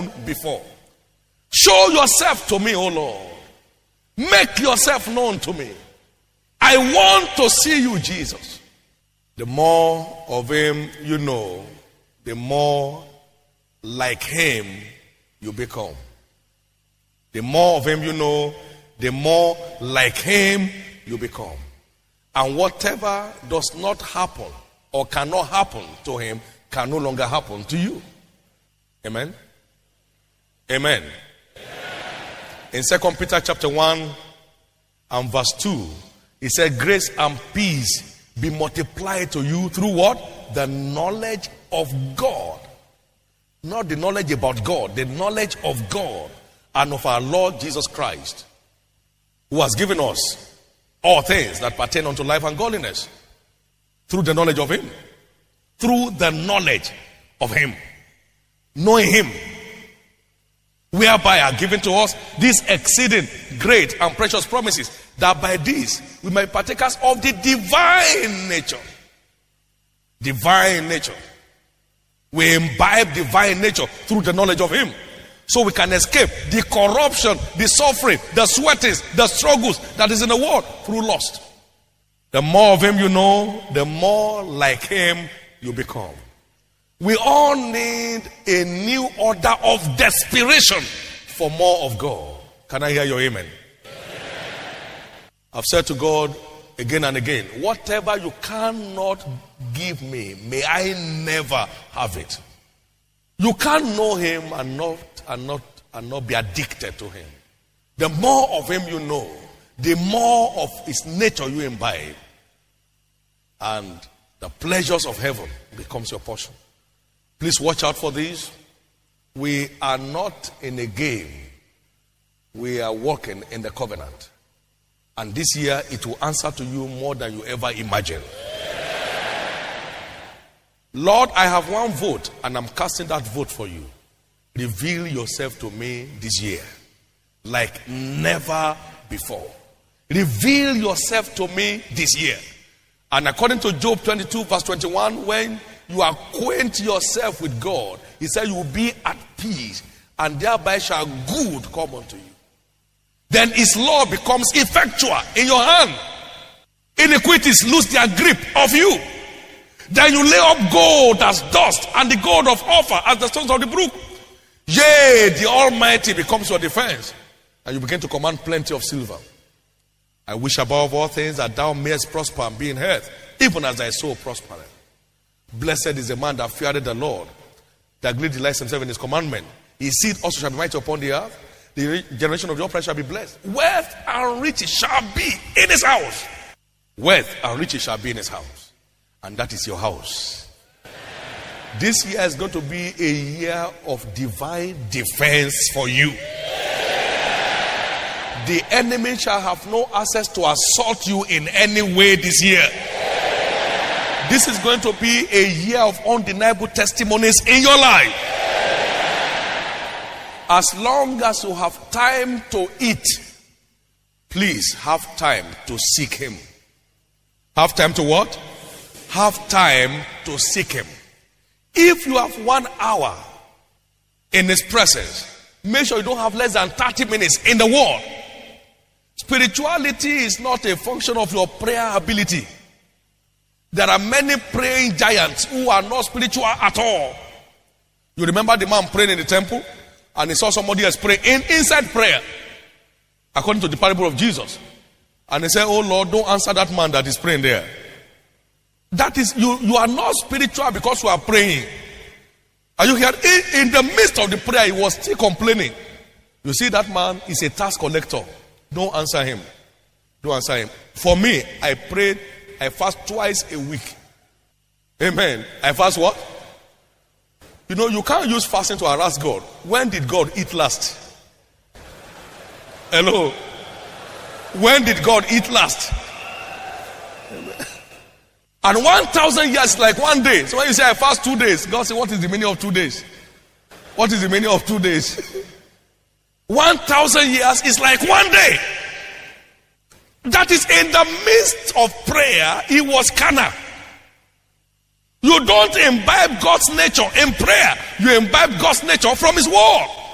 known before. Show yourself to me, O Lord. Make yourself known to me. I want to see you, Jesus. The more of him you know, the more like him you become. The more of him you know, the more like him you become. And whatever does not happen or cannot happen to him can no longer happen to you. Amen? Amen. In 2 Peter chapter 1 and verse 2, he said, grace and peace be multiplied to you through what? The knowledge of God. Not the knowledge about God, the knowledge of God and of our Lord Jesus Christ, who has given us all things that pertain unto life and godliness. Through the knowledge of him. Through the knowledge of him. Knowing him. Whereby are given to us these exceeding great and precious promises, that by these we may partakers of the divine nature. Divine nature. We imbibe divine nature through the knowledge of him. So we can escape the corruption, the suffering, the sweatings, the struggles that is in the world through lust. The more of him you know, the more like him you become. We all need a new order of desperation for more of God. Can I hear your amen? I've said to God again and again, whatever you cannot give me, may I never have it. You can't know him and not be addicted to him. The more of him you know, the more of his nature you imbibe, and the pleasures of heaven becomes your portion. Please watch out for these. We are not in a game. We are walking in the covenant. And this year it will answer to you more than you ever imagined. Lord, I have one vote and I'm casting that vote for you. Reveal yourself to me this year like never before. Reveal yourself to me this year. And according to Job 22 verse 21, when you acquaint yourself with God, he said you will be at peace, and thereby shall good come unto you. Then his law becomes effectual in your hand. Iniquities lose their grip of you. Then you lay up gold as dust, and the gold of Ophir as the stones of the brook. Yea, the Almighty becomes your defense, and you begin to command plenty of silver. I wish above all things that thou mayest prosper and be in health, even as thy soul prospereth. Blessed is the man that feareth the Lord, that greatly delights himself in his commandment. His seed also shall be mighty upon the earth. The generation of the upright shall be blessed. Wealth and riches shall be in his house. Wealth and riches shall be in his house. And that is your house. This year is going to be a year of divine defense for you. The enemy shall have no access to assault you in any way this year. This is going to be a year of undeniable testimonies in your life. As long as you have time to eat, please have time to seek him. Have time to what? Have time to seek him. If you have 1 hour in his presence, make sure you don't have less than 30 minutes in the world. Spirituality is not a function of your prayer ability. There are many praying giants who are not spiritual at all. You remember the man praying in the temple, and he saw somebody else praying inside prayer, according to the parable of Jesus. And he said, oh Lord, don't answer that man that is praying there. That is, you are not spiritual because you are praying. Are you here? In the midst of the prayer, he was still complaining. You see, that man is a tax collector. Don't answer him. Don't answer him. For me, I fast twice a week. Amen. I fast what? You know, you can't use fasting to harass God. When did God eat last? Hello? When did God eat last? Amen. And 1,000 years is like 1 day. So when you say I fast 2 days, God says, what is the meaning of 2 days? What is the meaning of 2 days? 1,000 years is like 1 day. That is, in the midst of prayer, he was carnal. You don't imbibe God's nature in prayer. You imbibe God's nature from his word.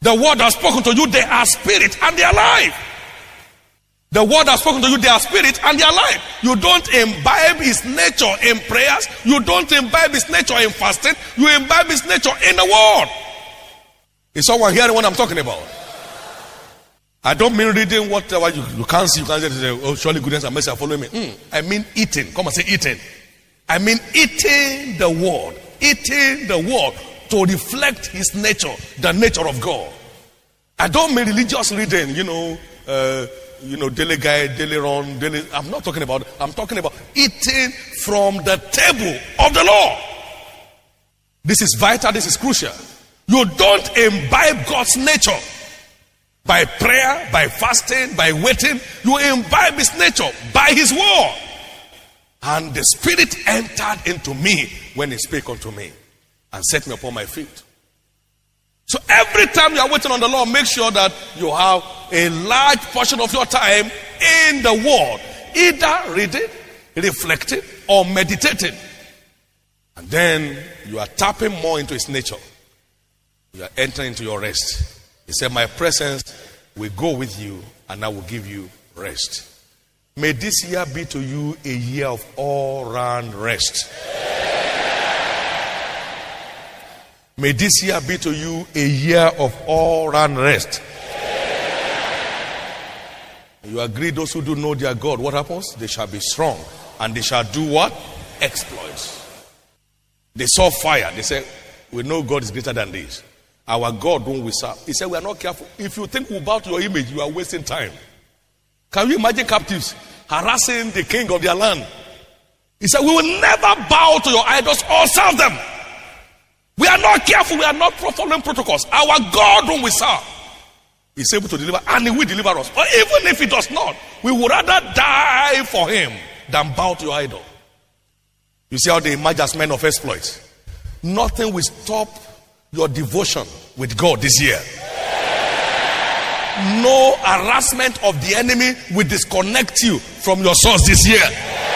The word has spoken to you, they are spirit and they are life. The word has spoken to you, they are spirit and they are life. You don't imbibe his nature in prayers. You don't imbibe his nature in fasting. You imbibe his nature in the word. Is someone hearing what I'm talking about? I don't mean reading whatever you can't see. You can't say, oh, surely goodness and mercy are following me. I mean eating. Come and say eating. I mean eating the word. Eating the word to reflect his nature, the nature of God. I don't mean religious reading, daily guide, daily run, daily. I'm not talking about. I'm talking about eating from the table of the Lord. This is vital. This is crucial. You don't imbibe God's nature by prayer, by fasting, by waiting. You imbibe his nature by his word. And the Spirit entered into me when he spake unto me and set me upon my feet. So every time you are waiting on the Lord, make sure that you have a large portion of your time in the word, either reading, reflecting, or meditating. And then you are tapping more into his nature. You are entering into your rest. He said, my presence will go with you and I will give you rest. May this year be to you a year of all-round rest. May this year be to you a year of all-round rest. You agree, those who do know their God, what happens? They shall be strong and they shall do what? Exploits. They saw fire. They said, we know God is greater than this. Our God whom we serve. He said, we are not careful. If you think we bow to your image, you are wasting time. Can you imagine captives harassing the king of their land? He said, we will never bow to your idols or serve them. We are not careful. We are not following protocols. Our God whom we serve is able to deliver, and he will deliver us. But even if he does not, we would rather die for him than bow to your idol. You see how they emerge as men of exploits. Nothing will stop your devotion with God this year. No harassment of the enemy will disconnect you from your source this year.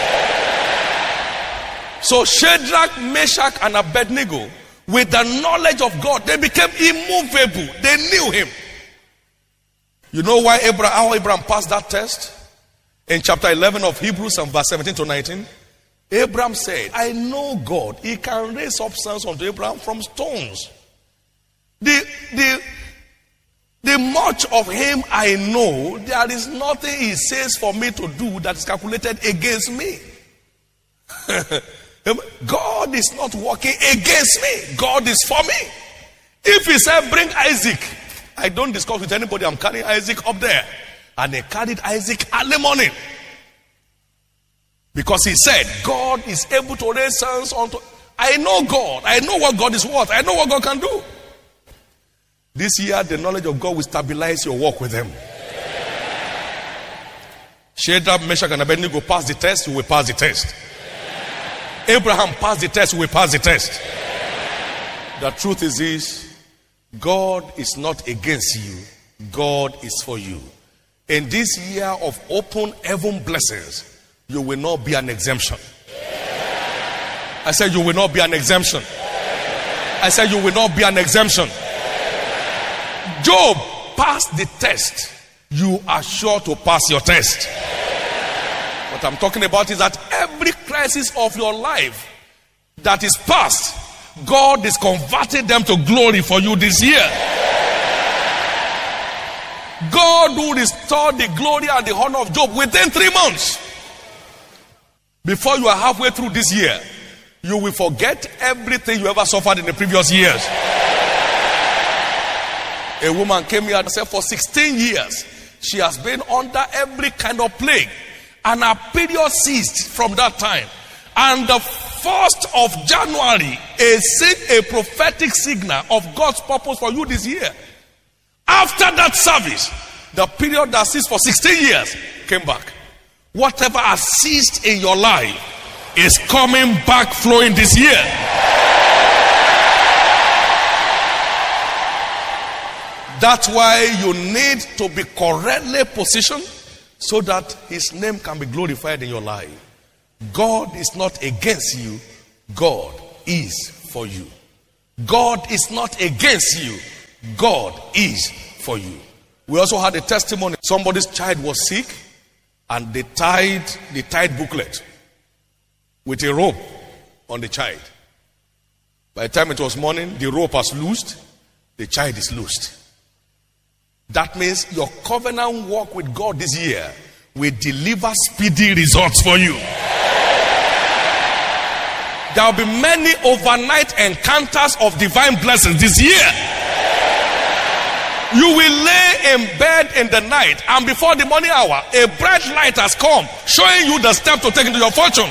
So Shadrach, Meshach, and Abednego, with the knowledge of God, they became immovable. They knew him. You know why how Abraham passed that test? In chapter 11 of Hebrews and verse 17 to 19. Abraham said, I know God. He can raise up sons unto Abraham from stones. The much of him I know, there is nothing he says for me to do that is calculated against me. God is not working against me. God is for me. If he said, bring Isaac, I don't discuss with anybody. I'm carrying Isaac up there. And they carried Isaac early morning. Because he said, God is able to raise sons unto. I know God. I know what God is worth. I know what God can do. This year, the knowledge of God will stabilize your walk with him. Shadrach, Meshach, and Abednego passed the test. You will pass the test. Abraham passed the test. You will pass the test. The truth is this: God is not against you. God is for you. In this year of open heaven blessings, you will not be an exemption. I said you will not be an exemption. I said you will not be an exemption. Job passed the test. You are sure to pass your test. What I'm talking about is that every crisis of your life that is past, God is converting them to glory for you this year. God will restore the glory and the honor of Job within 3 months. Before you are halfway through this year, you will forget everything you ever suffered in the previous years. A woman came here and said for 16 years, she has been under every kind of plague. And her period ceased from that time. And the 1st of January, a prophetic signal of God's purpose for you this year. After that service, the period that ceased for 16 years came back. Whatever has ceased in your life is coming back flowing this year. That's why you need to be correctly positioned so that his name can be glorified in your life. God is not against you. God is for you. God is not against you. God is for you. We also had a testimony. Somebody's child was sick and they tied booklet with a rope on the child. By the time it was morning, the rope has loosed, the child is loosed. That means your covenant walk with God this year will deliver speedy results for you. There will be many overnight encounters of divine blessings this year. You will lay in bed in the night, and before the morning hour, a bright light has come, showing you the step to take into your fortune.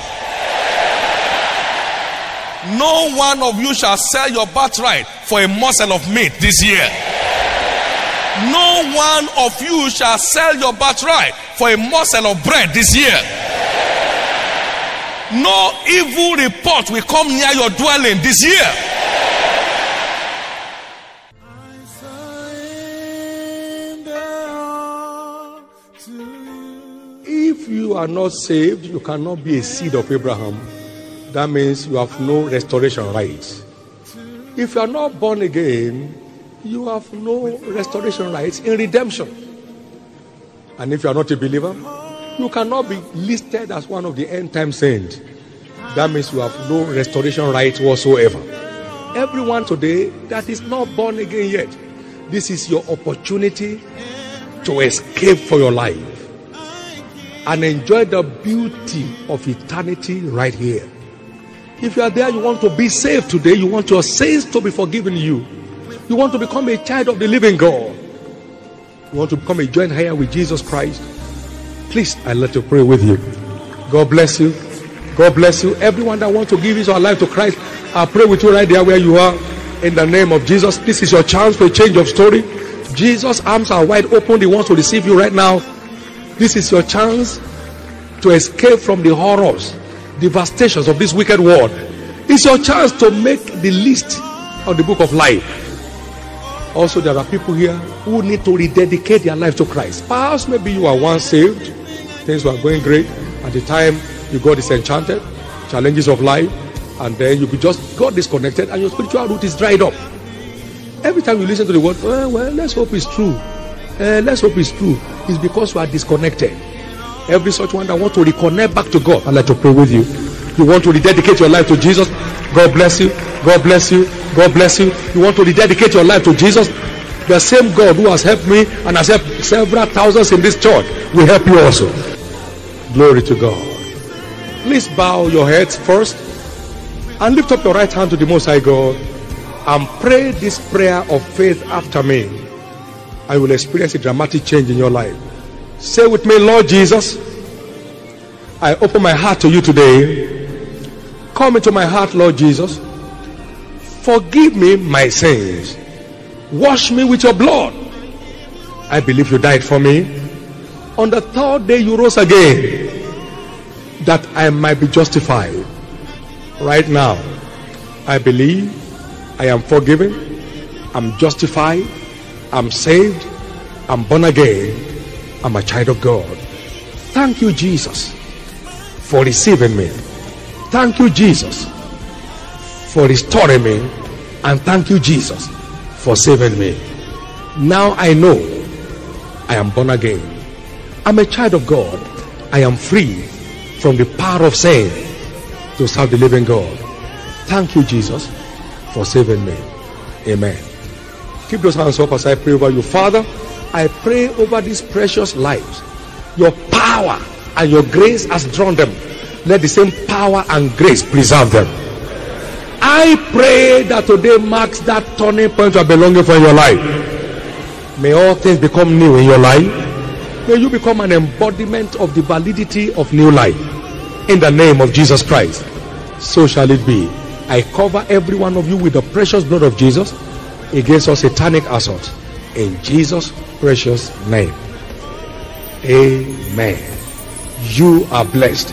No one of you shall sell your birthright for a morsel of meat this year. No one of you shall sell your birthright for a morsel of bread this year. No evil report will come near your dwelling this year. If you are not saved, you cannot be a seed of Abraham. That means you have no restoration rights. If you are not born again, you have no restoration rights in redemption. And if you are not a believer, you cannot be listed as one of the end time saints. That means you have no restoration rights whatsoever. Everyone today that is not born again yet, this is your opportunity to escape for your life and enjoy the beauty of eternity right here. If you are there, you want to be saved today, you want your sins to be forgiven you, you want to become a child of the living God, you want to become a joint heir with Jesus Christ, please, I'd like to pray with you. God bless you. God bless you. Everyone that wants to give his or her life to Christ, I pray with you right there where you are. In the name of Jesus, this is your chance to change of story. Jesus' arms are wide open. He wants to receive you right now. This is your chance to escape from the horrors, devastations of this wicked world. It's your chance to make the list of the book of life. Also, there are people here who need to rededicate their life to Christ. Perhaps maybe you are once saved, things were going great. At the time you got disenchanted, challenges of life, and then you just got disconnected and your spiritual root is dried up. Every time you listen to the word, well, let's hope it's true. Let's hope it's true. It's because you are disconnected. Every such one that wants to reconnect back to God, I'd like to pray with you. You want to rededicate your life to Jesus? God bless you. God bless you. God bless you. You want to rededicate your life to Jesus? The same God who has helped me and has helped several thousands in this church will help you also. Glory to God. Please bow your heads first and lift up your right hand to the Most High God and pray this prayer of faith after me. I will experience a dramatic change in your life. Say with me, Lord Jesus, I open my heart to you today. Come into my heart, Lord Jesus. Forgive me my sins. Wash me with your blood. I believe you died for me. On the third day you rose again, that I might be justified. Right now, I believe I am forgiven, I'm justified, I'm saved, I'm born again, I'm a child of God. Thank you, Jesus, for receiving me. Thank you, Jesus, for restoring me. And thank you, Jesus, for saving me. Now I know I am born again. I'm a child of God. I am free from the power of sin to serve the living God. Thank you, Jesus, for saving me. Amen. Keep those hands up as I pray over you. Father, I pray over these precious lives. Your power and your grace has drawn them. Let the same power and grace preserve them. I pray that today marks that turning point of belonging for your life. May all things become new in your life. May you become an embodiment of the validity of new life. In the name of Jesus Christ. So shall it be. I cover every one of you with the precious blood of Jesus against all satanic assaults. In Jesus' precious name. Amen. You are blessed.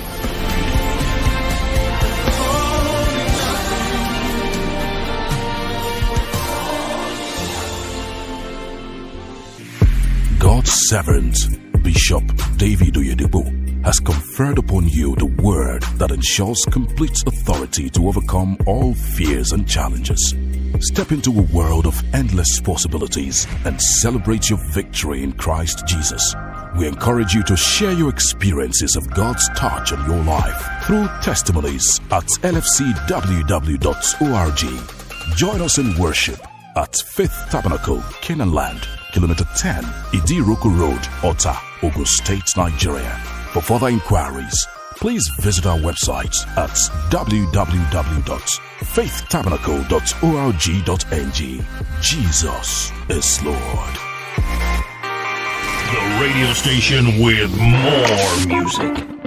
God's servant, Bishop David Oyedepo, has conferred upon you the word that ensures complete authority to overcome all fears and challenges. Step into a world of endless possibilities and celebrate your victory in Christ Jesus. We encourage you to share your experiences of God's touch on your life through testimonies at lfcww.org. Join us in worship at Faith Tabernacle, Canaan Land, Kilometer 10, Idiroko Road, Ota, Ogun State, Nigeria. For further inquiries, please visit our website at www.faithtabernacle.org.ng. Jesus is Lord. The radio station with more music.